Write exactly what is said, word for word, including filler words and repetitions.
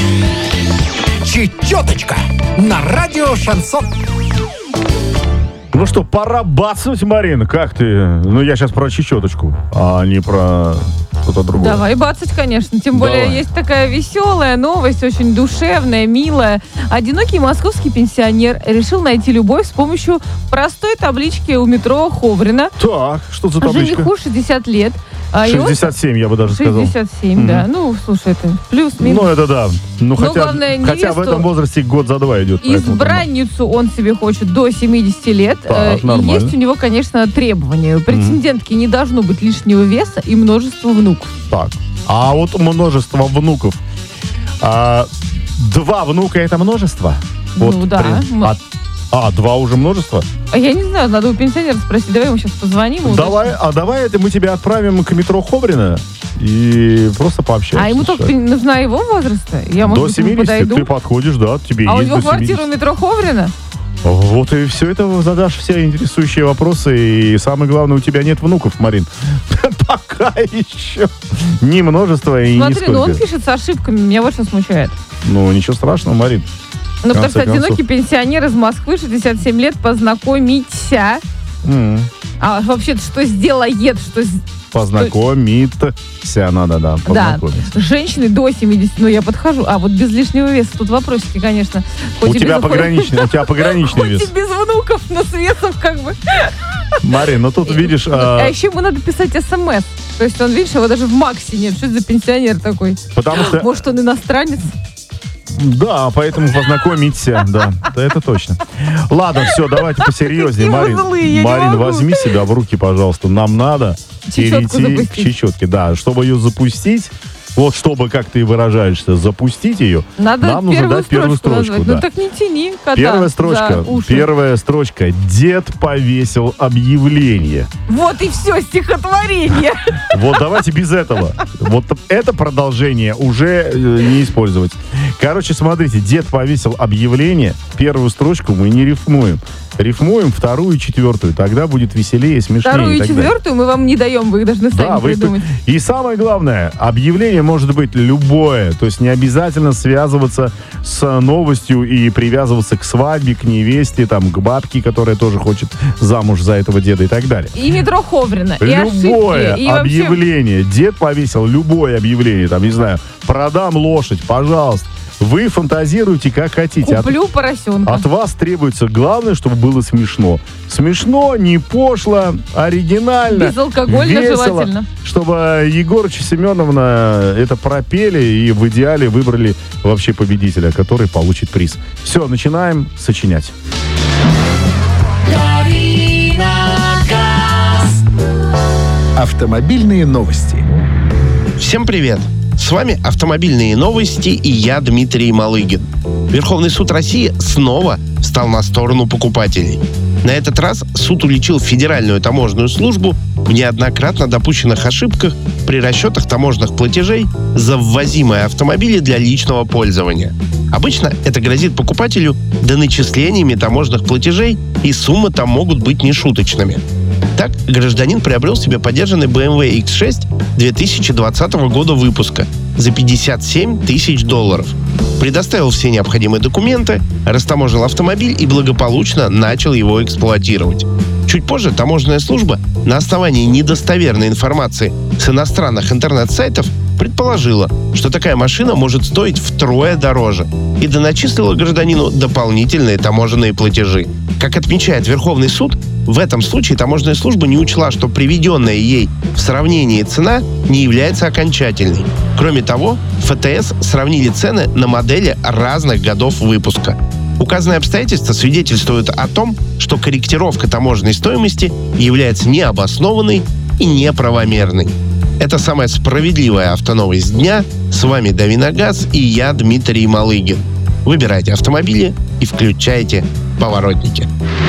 Чечеточка на радио Шансон. Ну что, пора бацнуть, Марина, как ты? Ну, я сейчас про чечеточку, а не про что-то другое. Давай бацать, конечно. Тем более Давай. есть такая веселая новость, очень душевная, милая. Одинокий московский пенсионер решил найти любовь с помощью простой таблички у метро Ховрина. Так, что за табличка? Жениху шестьдесят лет. А и он- шестьдесят семь, я бы даже сказал. шестьдесят семь, да. Ну, слушай, это плюс-минус. Ну, это да. Ну, хотя, главное, хотя в невесту- этом возрасте год за два идет. поэтому там- Избранницу он себе хочет до семидесяти лет. Так, Э, и нормально. есть у него, конечно, требования. У претендентки не должно быть лишнего веса и множество внуков. Так. А вот множество внуков. А, два внука — это множество? Ну, Вот да. при- А, а, два уже множество? А я не знаю, надо у пенсионера спросить. Давай ему сейчас позвоним. и Давай, а давай это мы тебя отправим к метро Ховрина и просто пообщаемся. А ему только Сейчас. нужна его возраста? Я, может До быть, ему семидесяти подойду? ты подходишь, да, тебе А у есть него до квартира семидесяти. у метро Ховрина? Вот и все это задашь все интересующие вопросы. И самое главное, у тебя нет внуков, Марин. Пока еще. Ни множества и Смотри, ну он нисколько. пишет с ошибками. Меня вот что смущает. Ну, ничего страшного, Марин. Ну, потому конце что одинокий пенсионер из Москвы, шестьдесят семь лет, познакомиться. М, А вообще-то что сделает? Что... с- Познакомиться надо, да, Да, познакомиться. женщины до семидесяти, ну я подхожу. А вот без лишнего веса, тут вопросики, конечно. Хоть У и тебя без- пограничный, у тебя пограничный Хоть и вес. без внуков, но с весом как бы. Марин, ну тут видишь... А а, еще ему надо писать смс. То есть он, видишь, его даже в Максе нет. Что это за пенсионер такой? Потому что... Может, он иностранец? Да, поэтому познакомиться, да, да, это точно. Ладно, все, давайте посерьезнее. Какие вы Марин, злые, я не Марин, могу. возьми себя в руки, пожалуйста. Нам надо Чечетку перейти к запустить. чечетке. Да, чтобы ее запустить, вот чтобы, как ты выражаешься, запустить ее, Надо нам нужно первую дать первую строчку строчку. назвать. Да. Ну так не тяни кота Первая за строчка. уши. Первая строчка. Дед повесил объявление. Вот и все, стихотворение. Вот давайте без этого. Вот это продолжение уже э, не использовать. Короче, смотрите, дед повесил объявление. Первую строчку мы не рифмуем. Рифмуем вторую и четвертую. Тогда будет веселее, смешнее. Вторую и и так далее. четвертую мы вам не даем, вы их должны сами Да, вы их- придумать. И самое главное, объявление может быть любое. То есть не обязательно связываться с новостью и привязываться к свадьбе, к невесте, там, к бабке, которая тоже хочет замуж за этого деда и так далее. И метро Ховрина, и Любое ошибки, и вообще... объявление. Дед повесил любое объявление. Там, не знаю, продам лошадь, пожалуйста. Вы фантазируете, как хотите. От, Куплю поросенка. от вас требуется главное, чтобы было смешно. Смешно, не пошло, оригинально. Безалкогольно весело, желательно. Чтобы Егорыч и Семеновна это пропели и в идеале выбрали вообще победителя, который получит приз. Все, начинаем сочинять. Автомобильные новости. Всем привет! С вами «Автомобильные новости» и я, Дмитрий Малыгин. Верховный суд России снова встал на сторону покупателей. На этот раз суд уличил Федеральную таможенную службу в неоднократно допущенных ошибках при расчетах таможенных платежей за ввозимые автомобили для личного пользования. Обычно это грозит покупателю доначислениями таможенных платежей, и суммы там могут быть нешуточными. Так, гражданин приобрел себе подержанный бэ эм вэ икс шесть две тысячи двадцатого года выпуска за пятьдесят семь тысяч долларов. Предоставил все необходимые документы, растаможил автомобиль и благополучно начал его эксплуатировать. Чуть позже таможенная служба на основании недостоверной информации с иностранных интернет-сайтов предположила, что такая машина может стоить втрое дороже, и доначислила гражданину дополнительные таможенные платежи. Как отмечает Верховный суд, в этом случае таможенная служба не учла, что приведенная ей в сравнении цена не является окончательной. Кроме того, эф тэ эс сравнили цены на модели разных годов выпуска. Указанные обстоятельства свидетельствуют о том, что корректировка таможенной стоимости является необоснованной и неправомерной. Это самая справедливая автоновость дня. С вами Давиногаз и я, Дмитрий Малыгин. Выбирайте автомобили и включайте поворотники.